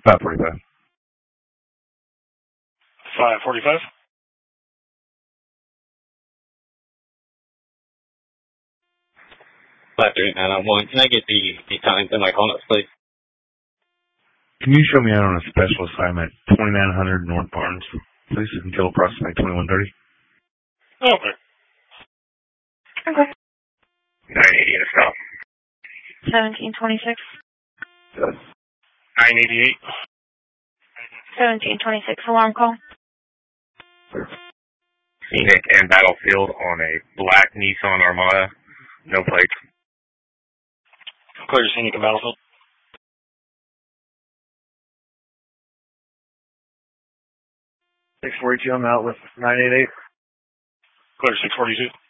About 45. 545. Flat 3991. Can I get the times in my comments, please? Can you show me out on a special assignment, 2900 North Barnes, please, until approximately 2130? Okay. Okay. 980 in a stop. 1726. 988. 1726, alarm call. Scenic and Battlefield on a black Nissan Armada. No plates. Clear to Scenic and Battlefield. 642, I'm out with 988. Clear to 642.